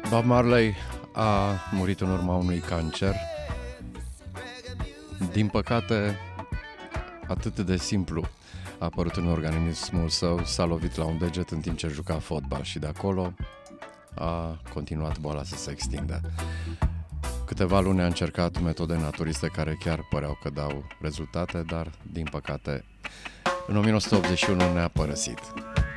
Bob Marley a murit în urma unui cancer. Din păcate, atât de simplu a apărut în organismul său, s-a lovit la un deget în timp ce juca fotbal și de acolo a continuat boala să se extindă. Câteva luni a încercat metode naturiste care chiar păreau că dau rezultate, dar din păcate în 1981 ne-a părăsit.